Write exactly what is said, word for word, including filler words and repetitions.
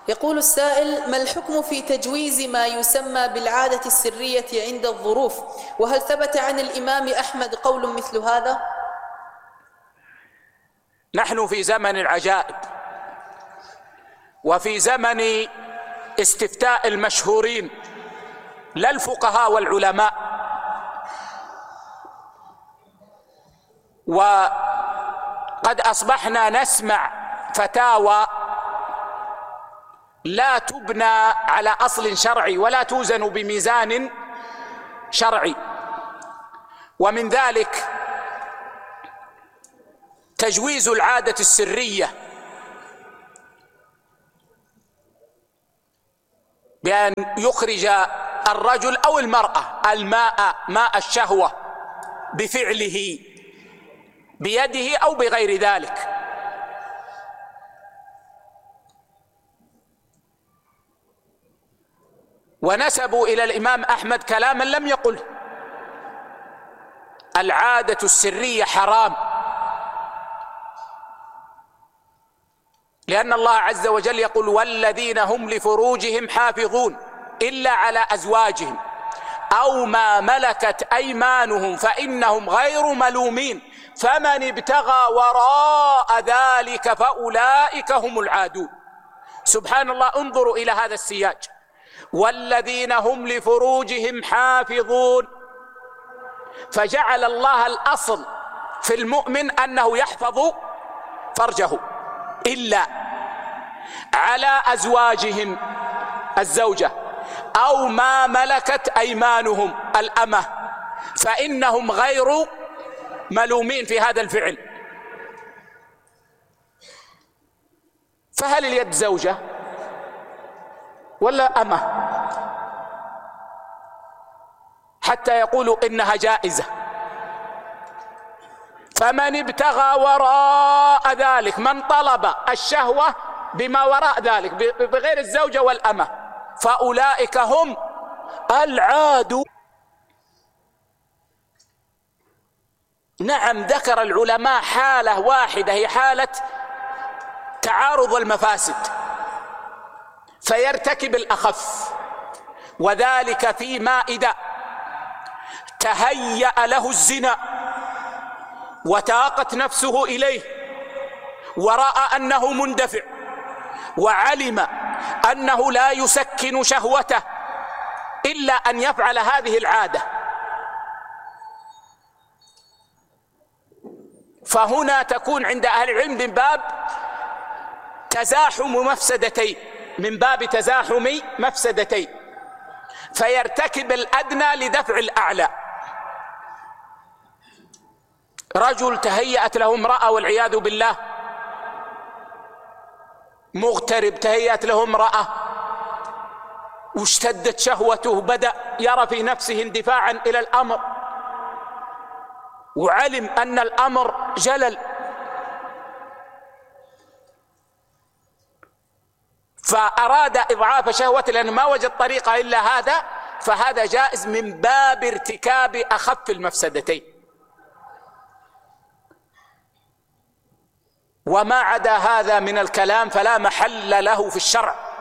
يقول السائل: ما الحكم في تجويز ما يسمى بالعادة السرية عند الظروف؟ وهل ثبت عن الإمام أحمد قول مثل هذا؟ نحن في زمن العجائب، وفي زمن استفتاء المشهورين لا الفقهاء والعلماء، وقد أصبحنا نسمع فتاوى لا تبنى على أصل شرعي ولا توزن بميزان شرعي. ومن ذلك تجويز العادة السرية بأن يخرج الرجل أو المرأة الماء ماء الشهوة بفعله بيده أو بغير ذلك. ونسبوا إلى الإمام أحمد كلاما لم يقله: العادة السرية حرام، لأن الله عز وجل يقول: والذين هم لفروجهم حافظون إلا على أزواجهم أو ما ملكت أيمانهم فإنهم غير ملومين فمن ابتغى وراء ذلك فأولئك هم العادون. سبحان الله، انظروا إلى هذا السياج: والذين هم لفروجهم حافظون، فجعل الله الأصل في المؤمن أنه يحفظ فرجه إلا على أزواجهم الزوجة أو ما ملكت أيمانهم الأمة فإنهم غير ملومين في هذا الفعل. فهل اليد زوجة ولا أمة حتى يقولوا إنها جائزة؟ فمن ابتغى وراء ذلك، من طلب الشهوة بما وراء ذلك بغير الزوجة والأمة، فأولئك هم العادون. نعم، ذكر العلماء حالة واحدة هي حالة تعارض المفاسد فيرتكب الأخف، وذلك فيما إذا تهيأ له الزنا وتاقت نفسه إليه ورأى أنه مندفع وعلم أنه لا يسكن شهوته إلا أن يفعل هذه العادة، فهنا تكون عند أهل العلم من باب تزاحم مفسدتين، من باب تزاحم مفسدتين، فيرتكب الأدنى لدفع الأعلى. رجل تهيأت له امرأة والعياذ بالله، مغترب تهيأت له امرأة واشتدت شهوته، بدأ يرى في نفسه اندفاعا إلى الأمر، وعلم أن الأمر جلل، فأراد إضعاف شهوته لأنه ما وجد طريقة إلا هذا، فهذا جائز من باب ارتكاب أخف المفسدتين. وما عدا هذا من الكلام فلا محل له في الشرع.